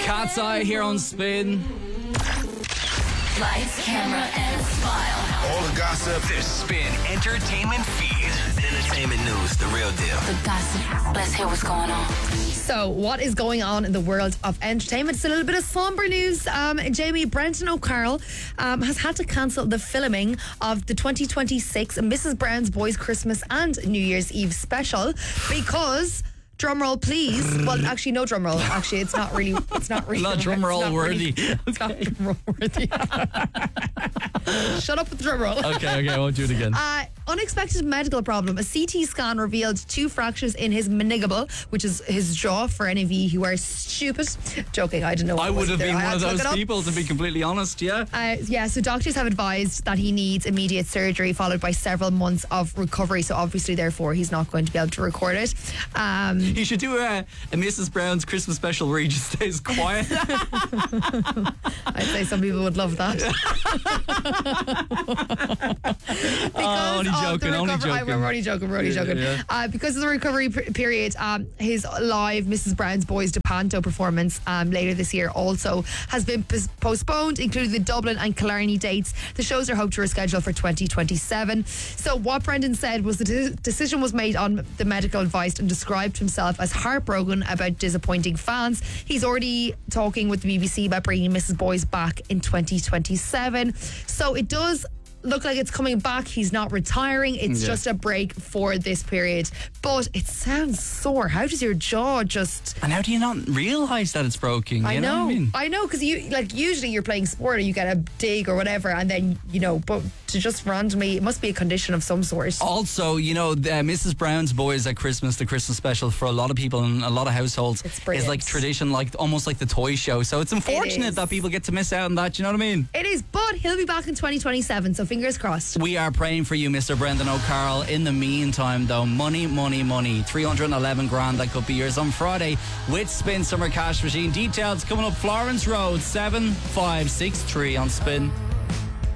Cat's Eye here on Spin. Lights, camera, and smile. All the gossip. The Spin Entertainment Feed. Entertainment news, the real deal. The gossip. Let's hear what's going on. So, what is going on in the world of entertainment? It's a little bit of somber news. Jamie, Brendan O'Carroll has had to cancel the filming of the 2026 Mrs. Brown's Boys Christmas and New Year's Eve special because... Drum roll, please. Well, actually, no drum roll. Actually, it's not really. Not drum roll worthy. It's not drum roll worthy. Shut up with the drum roll. Okay, I won't do it again. Unexpected medical problem. A CT scan revealed 2 fractures in his mandible, which is his jaw, for any of you who are stupid. Joking, I didn't know. I would have been one of those people, to be completely honest, yeah. So doctors have advised that he needs immediate surgery followed by several months of recovery. So obviously, therefore, he's not going to be able to record it. He should do a Mrs. Brown's Christmas special where he just stays quiet. I'd say some people would love that. We're only joking. Yeah. Because of the recovery period, his live Mrs. Brown's Boys DePanto performance later this year also has been postponed, including the Dublin and Killarney dates. The shows are hoped to reschedule for 2027. So what Brendan said was the decision was made on the medical advice and described himself as heartbroken about disappointing fans. He's already talking with the BBC about bringing Mrs. Boys back in 2027. So it does look like it's coming back. He's not retiring. It's just a break for this period. But it sounds sore. How does your jaw just... And how do you not realise that it's broken? I know. What I mean? I know, because usually you're playing sport or you get a dig or whatever, and then, but to just randomly, it must be a condition of some sort. Also, Mrs. Brown's Boys at Christmas, the Christmas special, for a lot of people in a lot of households, is like tradition, like almost like the toy show. So it's unfortunate that people get to miss out on that. Do you know what I mean? It is, but he'll be back in 2027, so fingers crossed. We are praying for you, Mr. Brendan O'Carroll. In the meantime, though, money. 311 grand that could be yours on Friday with Spin Summer Cash Machine. Details coming up. Florence Road 7563 on Spin.